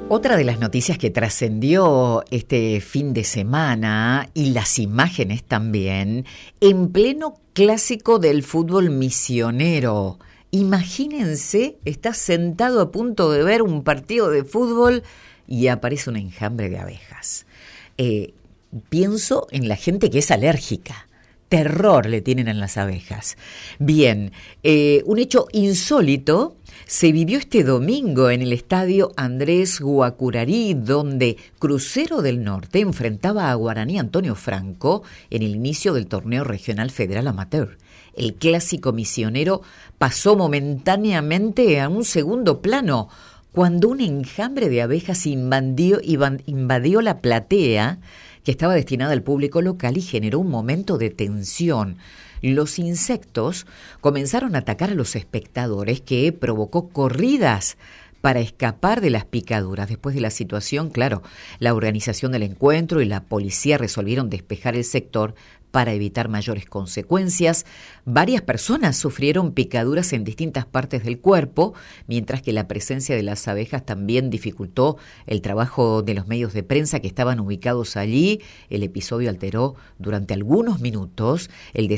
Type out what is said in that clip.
Otra de las noticias que trascendió este fin de semana, y las imágenes también, en pleno clásico del fútbol misionero. Imagínense, estás sentado a punto de ver un partido de fútbol y aparece un enjambre de abejas. Pienso en la gente que es alérgica. Terror le tienen a las abejas. Bien, un hecho insólito se vivió este domingo en el estadio Andrés Guacurarí, donde Crucero del Norte enfrentaba a Guaraní Antonio Franco en el inicio del torneo regional federal amateur. El clásico misionero pasó momentáneamente a un segundo plano cuando un enjambre de abejas invadió la platea que estaba destinada al público local y generó un momento de tensión. Los insectos comenzaron a atacar a los espectadores, que provocó corridas para escapar de las picaduras. Después de la situación, claro, la organización del encuentro y la policía resolvieron despejar el sector para evitar mayores consecuencias. Varias personas sufrieron picaduras en distintas partes del cuerpo, mientras que la presencia de las abejas también dificultó el trabajo de los medios de prensa que estaban ubicados allí. El episodio alteró durante algunos minutos el